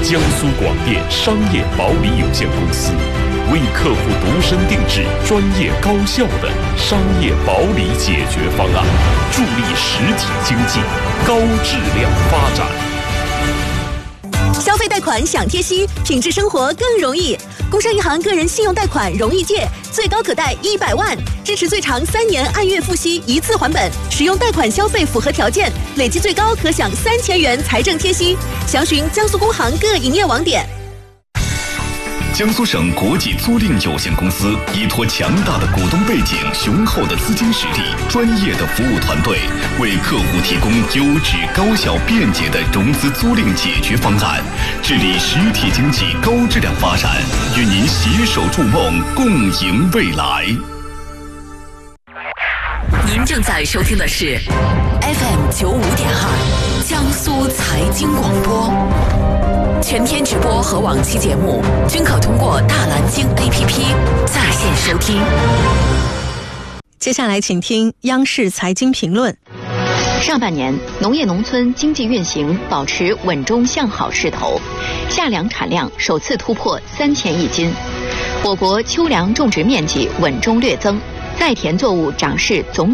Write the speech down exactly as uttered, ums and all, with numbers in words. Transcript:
江苏广电商业保理有限公司，为客户度身定制、专业高效的商业保理解决方案，助力实体经济高质量发展。 消费贷款享贴息，品质生活更容易。工商银行个人信用贷款容易借，最高可贷一百万，支持最长三年按月付息，一次还本。使用贷款消费符合条件，累计最高可享三千元财政贴息。详询江苏工行各营业网点。 江苏省国际租赁有限公司依托强大的股东背景、雄厚的资金实力、专业的服务团队，为客户提供优质、高效、便捷的融资租赁解决方案，致力实体经济高质量发展，与您携手筑梦，共赢未来。 您正在收听的是 F M 九五点二江苏财经广播。全天直播和往期节目均可通过大蓝鲸 A P P 在线收听。 接下来请听央视财经评论。 上半年，农业农村经济运行保持稳中向好势头，夏粮产量首次突破三千亿斤，我国秋粮种植面积稳中略增，在田作物长势总